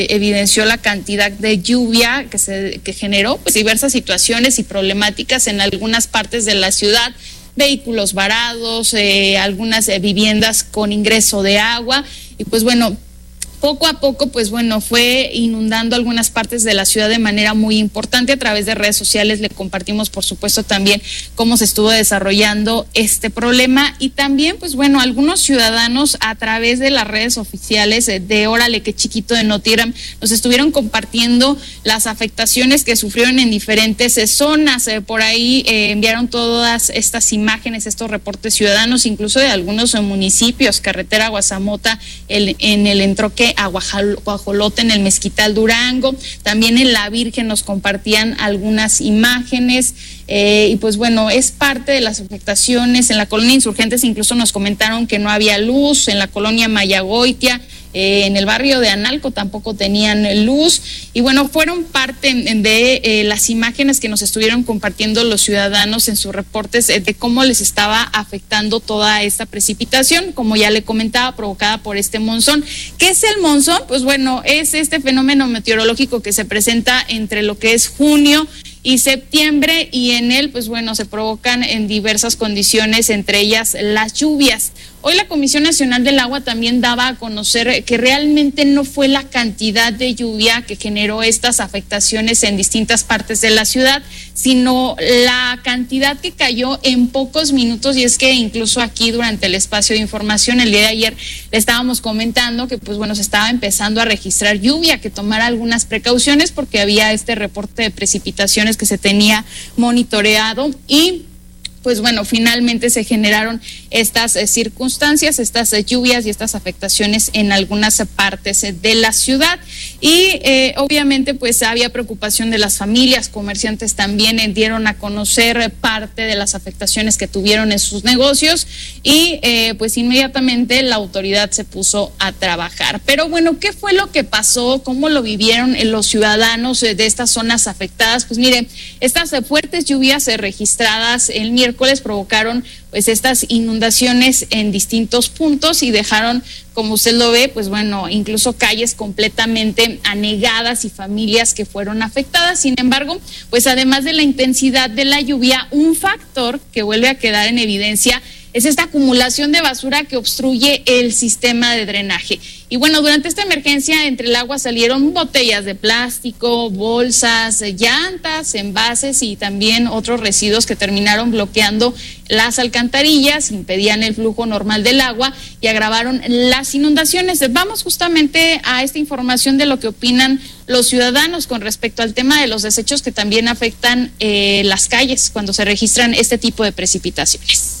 evidenció la cantidad de lluvia que generó pues, diversas situaciones y problemáticas en algunas partes de la ciudad. Vehículos varados, algunas viviendas con ingreso de agua y pues bueno, poco a poco, pues bueno, fue inundando algunas partes de la ciudad de manera muy importante. A través de redes sociales le compartimos, por supuesto, también cómo se estuvo desarrollando este problema y también, pues bueno, algunos ciudadanos a través de las redes oficiales de Órale, qué chiquito de Notiram, nos estuvieron compartiendo las afectaciones que sufrieron en diferentes zonas. Por ahí enviaron todas estas imágenes, estos reportes ciudadanos, incluso de algunos municipios, carretera Guazamota, en el entroque a Guajolote, en el Mezquital Durango, también en La Virgen nos compartían algunas imágenes y pues bueno, es parte de las afectaciones. En la colonia Insurgentes incluso nos comentaron que no había luz, en la colonia Mayagoitia, en el barrio de Analco tampoco tenían luz y bueno, fueron parte de las imágenes que nos estuvieron compartiendo los ciudadanos en sus reportes de cómo les estaba afectando toda esta precipitación, como ya le comentaba, provocada por este monzón. ¿Qué es el monzón? Pues bueno, es este fenómeno meteorológico que se presenta entre lo que es junio y septiembre y en él, pues bueno, se provocan en diversas condiciones, entre ellas las lluvias. Hoy la Comisión Nacional del Agua también daba a conocer que realmente no fue la cantidad de lluvia que generó estas afectaciones en distintas partes de la ciudad, sino la cantidad que cayó en pocos minutos. Y es que incluso aquí durante el espacio de información el día de ayer le estábamos comentando que pues bueno, se estaba empezando a registrar lluvia, que tomara algunas precauciones porque había este reporte de precipitaciones que se tenía monitoreado y pues bueno, finalmente se generaron estas circunstancias, estas lluvias y estas afectaciones en algunas partes de la ciudad y obviamente pues había preocupación de las familias, comerciantes también dieron a conocer parte de las afectaciones que tuvieron en sus negocios y pues inmediatamente la autoridad se puso a trabajar. Pero bueno, ¿qué fue lo que pasó? ¿Cómo lo vivieron los ciudadanos de estas zonas afectadas? Pues miren, estas fuertes lluvias registradas el miércoles provocaron pues estas inundaciones en distintos puntos y dejaron, como usted lo ve, pues bueno, incluso calles completamente anegadas y familias que fueron afectadas. Sin embargo, pues además de la intensidad de la lluvia, un factor que vuelve a quedar en evidencia es esta acumulación de basura que obstruye el sistema de drenaje. Y bueno, durante esta emergencia entre el agua salieron botellas de plástico, bolsas, llantas, envases y también otros residuos que terminaron bloqueando las alcantarillas, impedían el flujo normal del agua y agravaron las inundaciones. Vamos justamente a esta información de lo que opinan los ciudadanos con respecto al tema de los desechos que también afectan las calles cuando se registran este tipo de precipitaciones.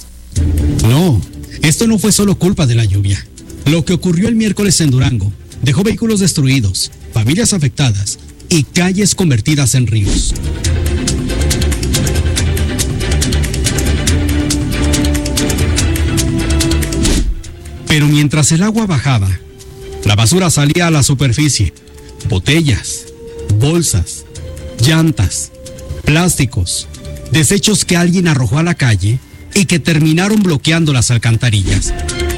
No, esto no fue solo culpa de la lluvia. Lo que ocurrió el miércoles en Durango dejó vehículos destruidos, familias afectadas y calles convertidas en ríos. Pero mientras el agua bajaba, la basura salía a la superficie. Botellas, bolsas, llantas, plásticos, desechos que alguien arrojó a la calle y que terminaron bloqueando las alcantarillas.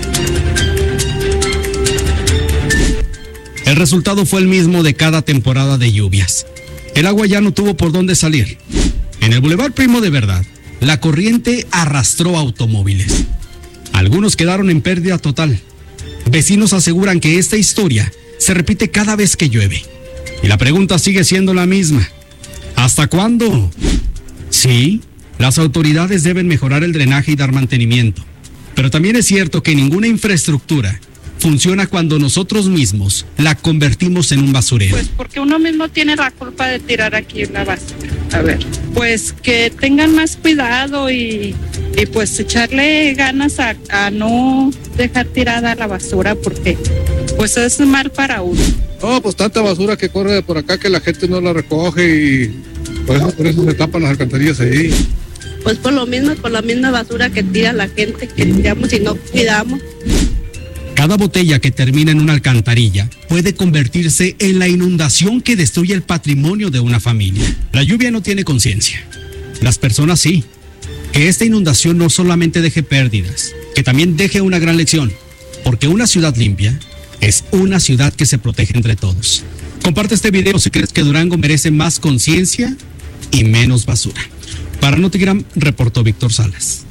El resultado fue el mismo de cada temporada de lluvias. El agua ya no tuvo por dónde salir. En el Boulevard Primo de Verdad, la corriente arrastró automóviles. Algunos quedaron en pérdida total. Vecinos aseguran que esta historia se repite cada vez que llueve. Y la pregunta sigue siendo la misma. ¿Hasta cuándo? Sí, las autoridades deben mejorar el drenaje y dar mantenimiento. Pero también es cierto que ninguna infraestructura funciona cuando nosotros mismos la convertimos en un basurero. Pues porque uno mismo tiene la culpa de tirar aquí una basura. A ver, pues que tengan más cuidado y pues echarle ganas a no dejar tirada la basura porque pues es mal para uno. No, pues tanta basura que corre por acá que la gente no la recoge y por eso se tapan las alcantarillas ahí. Pues por lo mismo, por la misma basura que tira la gente, que tiramos y no cuidamos. Cada botella que termina en una alcantarilla puede convertirse en la inundación que destruye el patrimonio de una familia. La lluvia no tiene conciencia. Las personas sí. Que esta inundación no solamente deje pérdidas, que también deje una gran lección. Porque una ciudad limpia es una ciudad que se protege entre todos. Comparte este video si crees que Durango merece más conciencia y menos basura. Para Notigram, reportó Víctor Salas.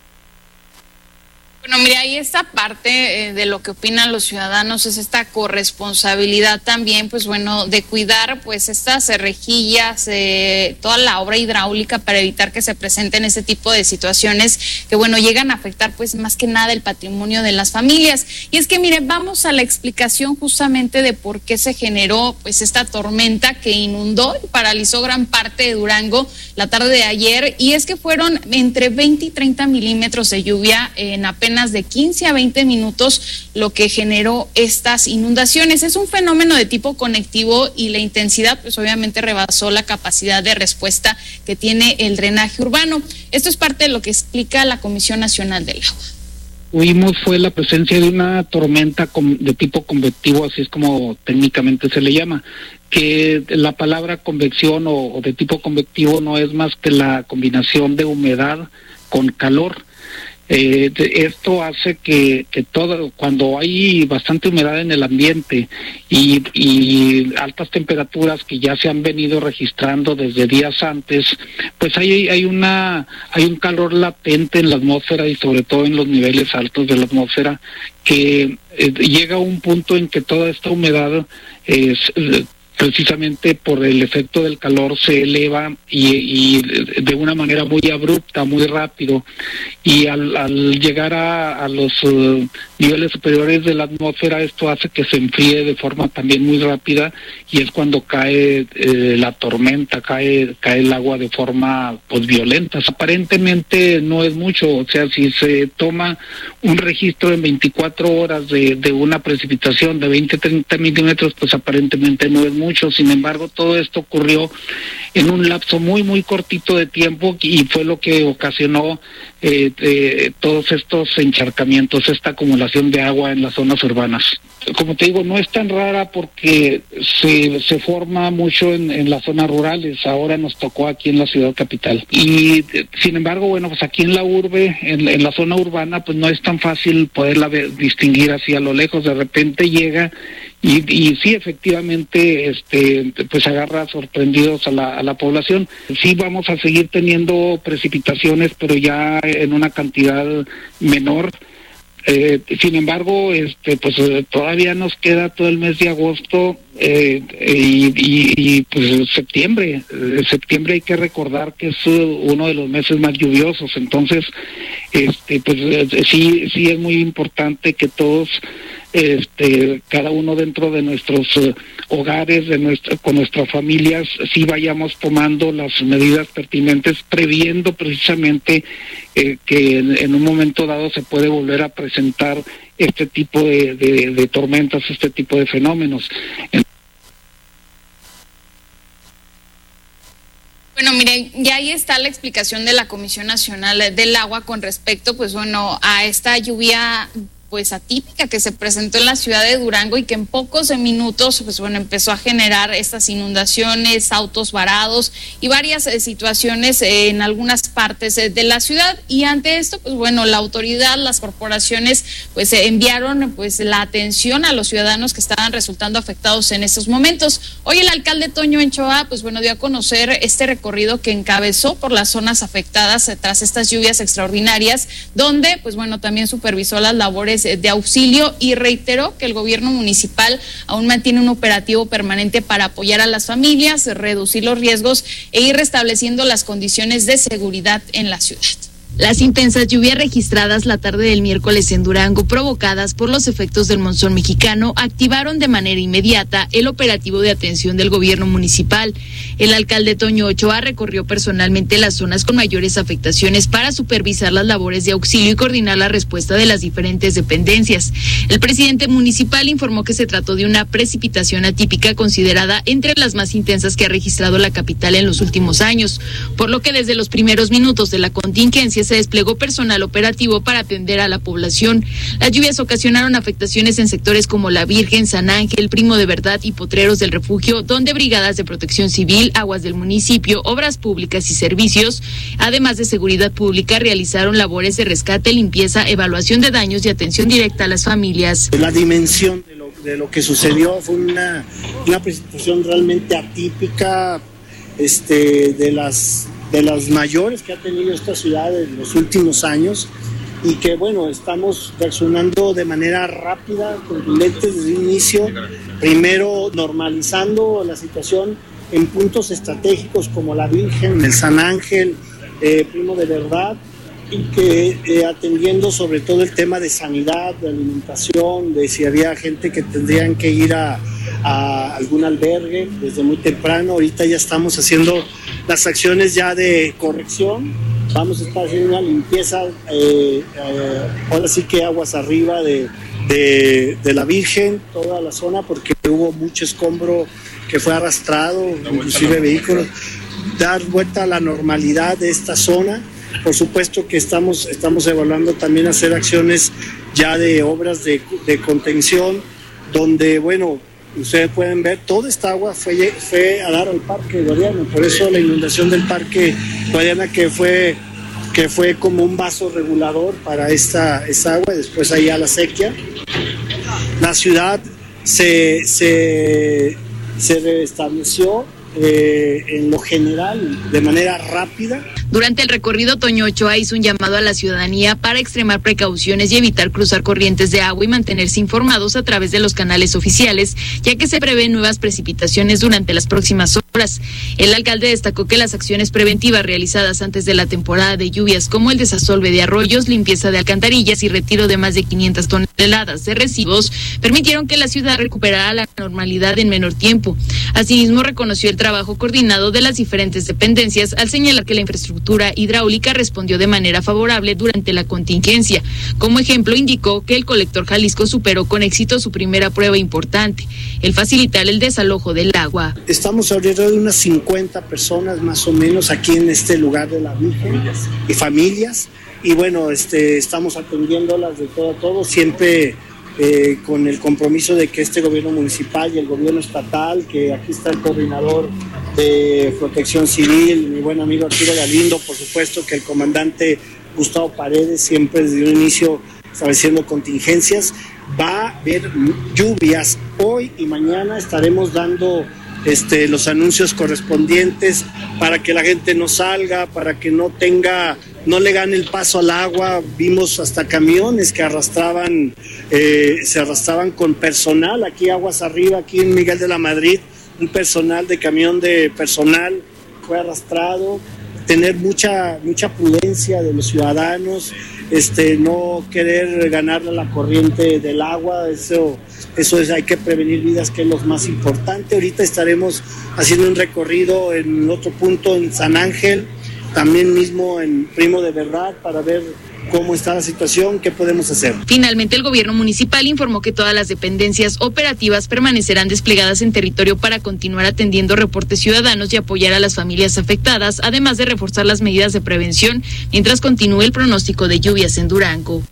Bueno, mira, ahí esta parte de lo que opinan los ciudadanos es esta corresponsabilidad también, pues bueno, de cuidar pues estas rejillas, toda la obra hidráulica para evitar que se presenten ese tipo de situaciones que bueno, llegan a afectar pues más que nada el patrimonio de las familias. Y es que mire, vamos a la explicación justamente de por qué se generó pues esta tormenta que inundó y paralizó gran parte de Durango la tarde de ayer, y es que fueron entre 20 y 30 milímetros de lluvia en apenas de 15 a 20 minutos lo que generó estas inundaciones. Es un fenómeno de tipo conectivo y la intensidad pues obviamente rebasó la capacidad de respuesta que tiene el drenaje urbano. Esto es parte de lo que explica la Comisión Nacional del Agua. Tuvimos fue la presencia de una tormenta de tipo convectivo, así es como técnicamente se le llama, que la palabra convección o de tipo convectivo no es más que la combinación de humedad con calor. Esto hace que todo, cuando hay bastante humedad en el ambiente y altas temperaturas que ya se han venido registrando desde días antes, pues hay un calor latente en la atmósfera y sobre todo en los niveles altos de la atmósfera que llega a un punto en que toda esta humedad precisamente por el efecto del calor se eleva y de una manera muy abrupta, muy rápido, y al llegar a los niveles superiores de la atmósfera, esto hace que se enfríe de forma también muy rápida, y es cuando cae la tormenta, cae el agua de forma pues violenta. Aparentemente no es mucho, o sea, si se toma un registro en 24 horas de una precipitación de 20-30 milímetros, pues aparentemente no es mucho. Sin embargo, todo esto ocurrió en un lapso muy, muy cortito de tiempo y fue lo que ocasionó todos estos encharcamientos, esta acumulación de agua en las zonas urbanas. Como te digo, no es tan rara porque se forma mucho en las zonas rurales. Ahora nos tocó aquí en la ciudad capital. Y sin embargo, bueno, pues aquí en la urbe, en la zona urbana, pues no es tan fácil poderla distinguir así a lo lejos. De repente llega y sí, efectivamente, pues agarra sorprendidos a la población. Sí vamos a seguir teniendo precipitaciones, pero ya en una cantidad menor. Sin embargo, pues todavía nos queda todo el mes de agosto y pues septiembre hay que recordar que es uno de los meses más lluviosos. Entonces, pues sí es muy importante que todos, cada uno dentro de nuestros hogares, con nuestras familias, sí vayamos tomando las medidas pertinentes, previendo precisamente que en un momento dado se puede volver a presentar este tipo de tormentas, este tipo de fenómenos. Bueno, mire, ya ahí está la explicación de la Comisión Nacional del Agua con respecto, pues bueno, a esta lluvia pues atípica que se presentó en la ciudad de Durango y que en pocos minutos pues bueno empezó a generar estas inundaciones, autos varados y varias situaciones en algunas partes de la ciudad. Y ante esto pues bueno, la autoridad, las corporaciones pues enviaron pues la atención a los ciudadanos que estaban resultando afectados en estos momentos. Hoy el alcalde Toño Enchoa pues bueno dio a conocer este recorrido que encabezó por las zonas afectadas tras estas lluvias extraordinarias, donde pues bueno también supervisó las labores de auxilio y reiteró que el gobierno municipal aún mantiene un operativo permanente para apoyar a las familias, reducir los riesgos e ir restableciendo las condiciones de seguridad en la ciudad. Las intensas lluvias registradas la tarde del miércoles en Durango, provocadas por los efectos del monzón mexicano, activaron de manera inmediata el operativo de atención del gobierno municipal. El alcalde Toño Ochoa recorrió personalmente las zonas con mayores afectaciones para supervisar las labores de auxilio y coordinar la respuesta de las diferentes dependencias. El presidente municipal informó que se trató de una precipitación atípica considerada entre las más intensas que ha registrado la capital en los últimos años, por lo que desde los primeros minutos de la contingencia se desplegó personal operativo para atender a la población. Las lluvias ocasionaron afectaciones en sectores como La Virgen, San Ángel, Primo de Verdad y Potreros del Refugio, donde brigadas de protección civil, aguas del municipio, obras públicas y servicios, además de seguridad pública, realizaron labores de rescate, limpieza, evaluación de daños y atención directa a las familias. La dimensión lo que sucedió. Fue una precipitación realmente atípica, de las mayores que ha tenido esta ciudad en los últimos años, y que bueno, estamos reaccionando de manera rápida, contundente desde el inicio, primero normalizando la situación en puntos estratégicos como la Virgen, el San Ángel, Primo de Verdad, y que atendiendo sobre todo el tema de sanidad, de alimentación, de si había gente que tendrían que ir a algún albergue desde muy temprano. Ahorita ya estamos haciendo las acciones ya de corrección, vamos a estar haciendo una limpieza, ahora sí que aguas arriba de la Virgen, toda la zona, porque hubo mucho escombro que fue arrastrado, inclusive vehículos, dar vuelta a la normalidad de esta zona. Por supuesto que estamos evaluando también hacer acciones ya de obras de contención, donde, bueno, ustedes pueden ver, toda esta agua fue a dar al Parque Guadiana, por eso la inundación del Parque Guadiana que fue como un vaso regulador para esa agua, y después ahí a la sequía. La ciudad se restableció en lo general de manera rápida. Durante el recorrido, Toño Ochoa hizo un llamado a la ciudadanía para extremar precauciones y evitar cruzar corrientes de agua y mantenerse informados a través de los canales oficiales, ya que se prevén nuevas precipitaciones durante las próximas horas. El alcalde destacó que las acciones preventivas realizadas antes de la temporada de lluvias, como el desasolve de arroyos, limpieza de alcantarillas y retiro de más de 500 toneladas de residuos, permitieron que la ciudad recuperara la normalidad en menor tiempo. Asimismo, reconoció el trabajo coordinado de las diferentes dependencias al señalar que la infraestructura hidráulica respondió de manera favorable durante la contingencia. Como ejemplo, indicó que el colector Jalisco superó con éxito su primera prueba importante, el facilitar el desalojo del agua. Estamos alrededor de unas 50 personas más o menos aquí en este lugar de la Virgen y familias, y bueno, estamos atendiéndolas de todo a todo, siempre con el compromiso de que este gobierno municipal y el gobierno estatal, que aquí está el coordinador de Protección Civil, mi buen amigo Arturo Galindo, por supuesto que el comandante Gustavo Paredes, siempre desde un inicio estableciendo contingencias. Va a haber lluvias hoy y mañana, estaremos dando los anuncios correspondientes para que la gente no salga, para que no le gane el paso al agua. Vimos hasta camiones que se arrastraban con personal aquí aguas arriba, aquí en Miguel de la Madrid, un personal de camión de personal fue arrastrado. Tener mucha prudencia de los ciudadanos, no querer ganarle la corriente del agua, eso es, hay que prevenir vidas, que es lo más importante. Ahorita estaremos haciendo un recorrido en otro punto en San Ángel, también mismo en Primo de Verdad, para ver cómo está la situación, qué podemos hacer. Finalmente, el gobierno municipal informó que todas las dependencias operativas permanecerán desplegadas en territorio para continuar atendiendo reportes ciudadanos y apoyar a las familias afectadas, además de reforzar las medidas de prevención mientras continúe el pronóstico de lluvias en Durango.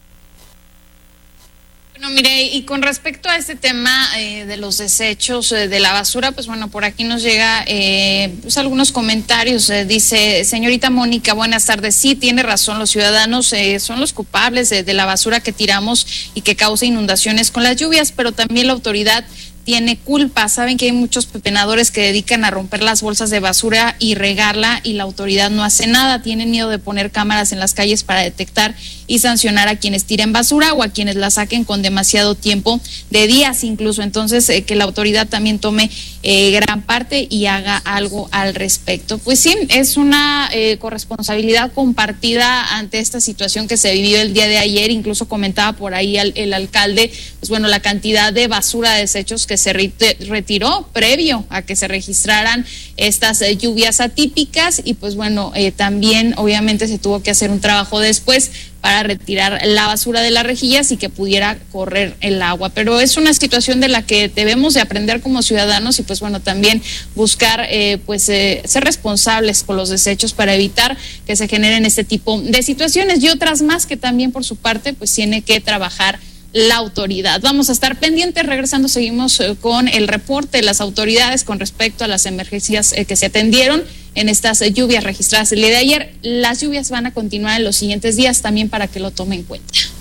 Bueno, mire, y con respecto a este tema de los desechos de la basura, pues bueno, por aquí nos llega pues algunos comentarios. Dice, señorita Mónica, buenas tardes. Sí, tiene razón, los ciudadanos son los culpables de la basura que tiramos y que causa inundaciones con las lluvias, pero también la autoridad tiene culpa. Saben que hay muchos pepenadores que dedican a romper las bolsas de basura y regarla, y la autoridad no hace nada. Tienen miedo de poner cámaras en las calles para detectar y sancionar a quienes tiren basura o a quienes la saquen con demasiado tiempo, de días incluso. Entonces, que la autoridad también tome gran parte y haga algo al respecto. Pues sí, es una corresponsabilidad compartida ante esta situación que se vivió el día de ayer. Incluso comentaba por ahí el alcalde, pues bueno, la cantidad de basura, de desechos que se retiró previo a que se registraran estas lluvias atípicas, y pues bueno, también obviamente se tuvo que hacer un trabajo después para retirar la basura de las rejillas y que pudiera correr el agua. Pero es una situación de la que debemos de aprender como ciudadanos, y pues bueno, también buscar ser responsables con los desechos para evitar que se generen este tipo de situaciones y otras más que también por su parte pues tiene que trabajar la autoridad. Vamos a estar pendientes. Regresando, seguimos con el reporte de las autoridades con respecto a las emergencias que se atendieron en estas lluvias registradas el día de ayer. Las lluvias van a continuar en los siguientes días también para que lo tomen en cuenta.